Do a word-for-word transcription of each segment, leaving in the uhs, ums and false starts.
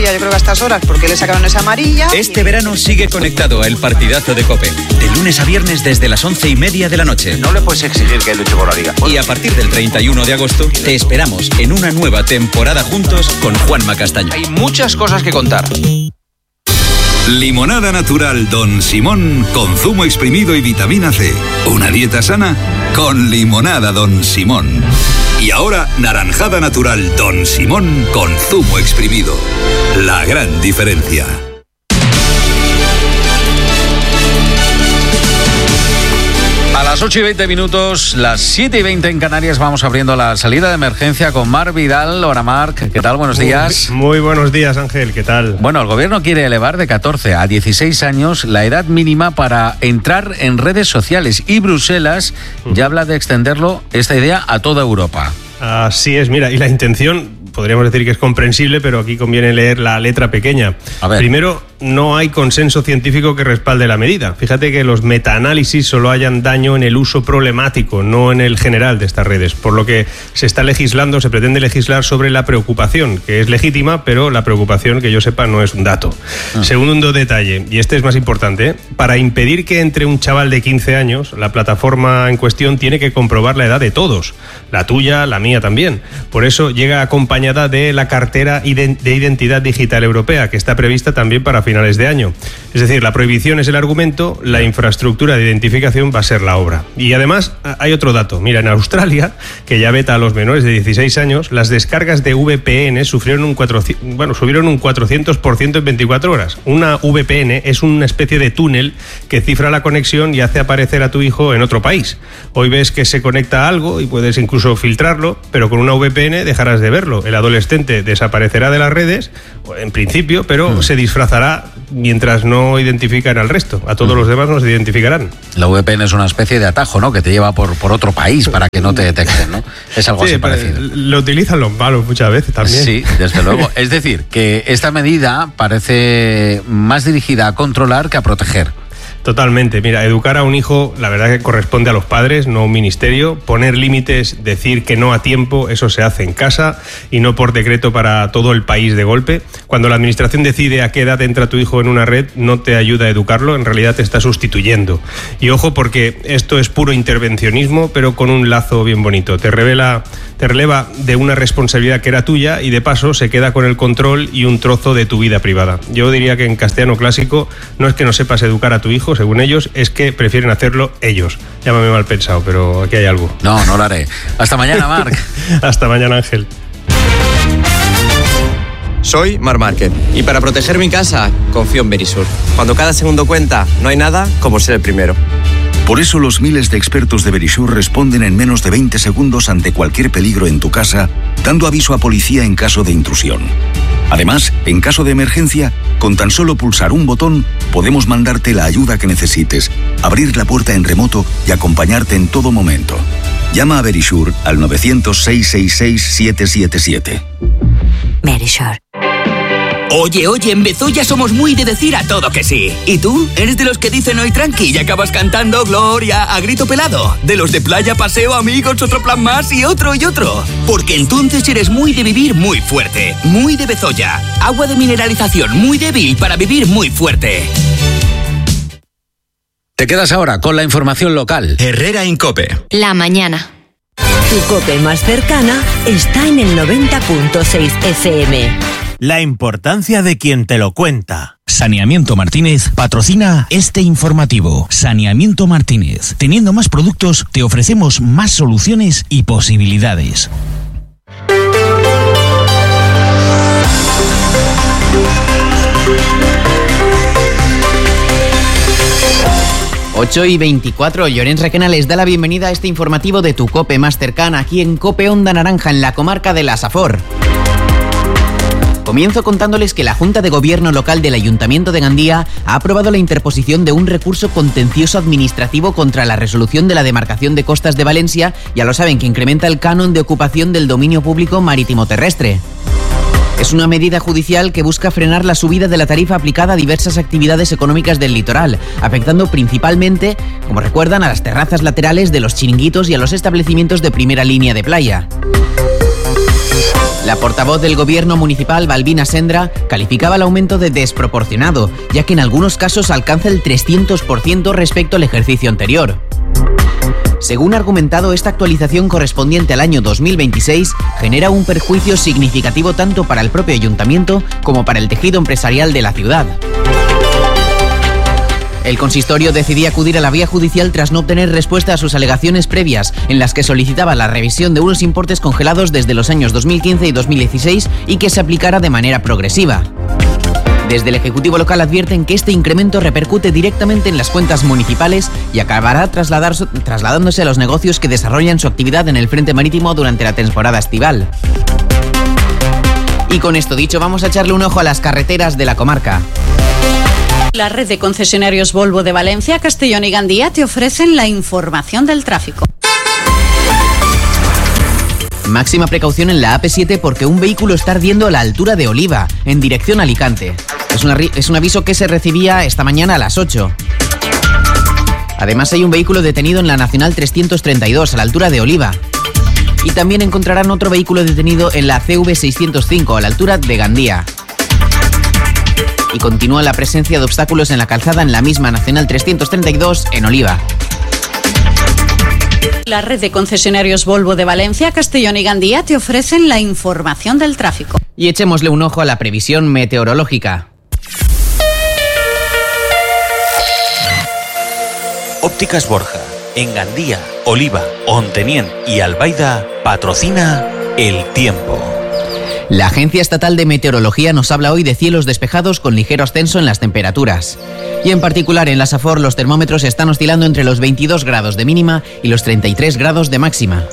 amarilla, yo creo que a estas horas, porque le sacaron esa amarilla. Este verano sigue conectado a El Partidazo de COPE. De lunes a viernes desde las once y media de la noche. No le puedes exigir que luche por la liga. Y a partir del treinta y uno de agosto, te esperamos en una nueva temporada juntos con Juanma Castaño. Hay muchas cosas que contar. Limonada natural Don Simón con zumo exprimido y vitamina C. Una dieta sana con limonada Don Simón. Y ahora naranjada natural Don Simón con zumo exprimido. La gran diferencia. A las ocho y veinte minutos, las siete y veinte en Canarias, vamos abriendo la salida de emergencia con Marc Vidal. Hola Marc, ¿qué tal? Buenos días. Muy, muy buenos días, Ángel, ¿qué tal? Bueno, el gobierno quiere elevar de catorce a dieciséis años la edad mínima para entrar en redes sociales y Bruselas ya habla de extenderlo, esta idea, a toda Europa. Así es, mira, y la intención, podríamos decir que es comprensible, pero aquí conviene leer la letra pequeña. A ver. Primero, no hay consenso científico que respalde la medida. Fíjate que los metaanálisis solo hallan daño en el uso problemático, no en el general de estas redes, por lo que se está legislando, se pretende legislar sobre la preocupación, que es legítima, pero la preocupación, que yo sepa, no es un dato. Ah. Segundo detalle, y este es más importante, ¿eh? Para impedir que entre un chaval de quince años, la plataforma en cuestión tiene que comprobar la edad de todos, la tuya, la mía también. Por eso llega acompañada de la cartera de identidad digital europea, que está prevista también para finales de año. Es decir, la prohibición es el argumento, la infraestructura de identificación va a ser la obra. Y además hay otro dato. Mira, en Australia, que ya veta a los menores de dieciséis años, las descargas de V P N sufrieron un cuatrocientos, bueno, subieron un cuatrocientos por ciento en veinticuatro horas. Una V P N es una especie de túnel que cifra la conexión y hace aparecer a tu hijo en otro país. Hoy ves que se conecta a algo y puedes incluso filtrarlo, pero con una V P N dejarás de verlo. El adolescente desaparecerá de las redes, en principio, pero mm. se disfrazará mientras no identifican al resto. A todos mm. los demás nos identificarán. La V P N es una especie de atajo, ¿no? Que te lleva por, por otro país para que no te detecten, ¿no? Es algo sí, así parecido. Lo utilizan los malos muchas veces también. Sí, desde luego. Es decir, que esta medida parece más dirigida a controlar que a proteger. Totalmente. Mira, educar a un hijo, la verdad que corresponde a los padres, no a un ministerio. Poner límites, decir que no a tiempo, eso se hace en casa y no por decreto para todo el país de golpe. Cuando la administración decide a qué edad entra tu hijo en una red, no te ayuda a educarlo, en realidad te está sustituyendo. Y ojo, porque esto es puro intervencionismo, pero con un lazo bien bonito. Te revela, te releva de una responsabilidad que era tuya y de paso se queda con el control y un trozo de tu vida privada. Yo diría que en castellano clásico no es que no sepas educar a tu hijo, según ellos, es que prefieren hacerlo ellos. Llámame mal pensado, pero aquí hay algo. No, no lo haré. Hasta mañana, Marc. Hasta mañana, Ángel. Soy Marc Márquez y para proteger mi casa confío en Verisur. Cuando cada segundo cuenta, no hay nada como ser el primero. Por eso los miles de expertos de Verisur responden en menos de veinte segundos ante cualquier peligro en tu casa, dando aviso a policía en caso de intrusión. Además, en caso de emergencia, con tan solo pulsar un botón, podemos mandarte la ayuda que necesites, abrir la puerta en remoto y acompañarte en todo momento. Llama a Verisur al nueve cero cero, seis seis seis, siete siete siete. Verisur. Oye, oye, en Bezoya somos muy de decir a todo que sí. ¿Y tú? ¿Eres de los que dicen hoy tranqui y acabas cantando Gloria a grito pelado? ¿De los de playa, paseo, amigos, otro plan más y otro y otro? Porque entonces eres muy de vivir muy fuerte. Muy de Bezoya. Agua de mineralización muy débil para vivir muy fuerte. Te quedas ahora con la información local. Herrera en COPE. La mañana. Tu COPE más cercana está en el noventa punto seis F M. La importancia de quien te lo cuenta. Saneamiento Martínez patrocina este informativo. Saneamiento Martínez. Teniendo más productos, te ofrecemos más soluciones y posibilidades. ocho y veinticuatro, Llorens Requena les da la bienvenida a este informativo de tu COPE más cercana, aquí en COPE Onda Naranja, en la comarca de la Safor. Comienzo contándoles que la Junta de Gobierno Local del Ayuntamiento de Gandía ha aprobado la interposición de un recurso contencioso administrativo contra la resolución de la demarcación de costas de Valencia, ya lo saben, que incrementa el canon de ocupación del dominio público marítimo terrestre. Es una medida judicial que busca frenar la subida de la tarifa aplicada a diversas actividades económicas del litoral, afectando principalmente, como recuerdan, a las terrazas laterales de los chiringuitos y a los establecimientos de primera línea de playa. La portavoz del gobierno municipal, Balbina Sendra, calificaba el aumento de desproporcionado, ya que en algunos casos alcanza el trescientos por ciento respecto al ejercicio anterior. Según ha argumentado, esta actualización correspondiente al año dos mil veintiséis genera un perjuicio significativo tanto para el propio ayuntamiento como para el tejido empresarial de la ciudad. El consistorio decidía acudir a la vía judicial tras no obtener respuesta a sus alegaciones previas, en las que solicitaba la revisión de unos importes congelados desde los años dos mil quince y dos mil dieciséis y que se aplicara de manera progresiva. Desde el Ejecutivo local advierten que este incremento repercute directamente en las cuentas municipales y acabará trasladándose a los negocios que desarrollan su actividad en el frente marítimo durante la temporada estival. Y con esto dicho, vamos a echarle un ojo a las carreteras de la comarca. La red de concesionarios Volvo de Valencia, Castellón y Gandía te ofrecen la información del tráfico. Máxima precaución en la A P siete porque un vehículo está ardiendo a la altura de Oliva, en dirección a Alicante. Es, una, es un aviso que se recibía esta mañana a las ocho. Además hay un vehículo detenido en la Nacional trescientos treinta y dos, a la altura de Oliva. Y también encontrarán otro vehículo detenido en la C V seiscientos cinco, a la altura de Gandía. Y continúa la presencia de obstáculos en la calzada en la misma Nacional trescientos treinta y dos en Oliva. La red de concesionarios Volvo de Valencia, Castellón y Gandía te ofrecen la información del tráfico. Y echémosle un ojo a la previsión meteorológica. Ópticas Borja, en Gandía, Oliva, Ontenien y Albaida, patrocina el tiempo. La Agencia Estatal de Meteorología nos habla hoy de cielos despejados con ligero ascenso en las temperaturas. Y en particular en la Safor los termómetros están oscilando entre los veintidós grados de mínima y los treinta y tres grados de máxima.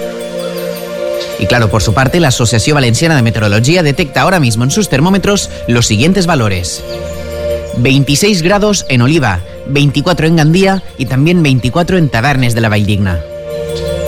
Y claro, por su parte, la Asociación Valenciana de Meteorología detecta ahora mismo en sus termómetros los siguientes valores. veintiséis grados en Oliva, veinticuatro en Gandía y también veinticuatro en Tabernes de la Valldigna.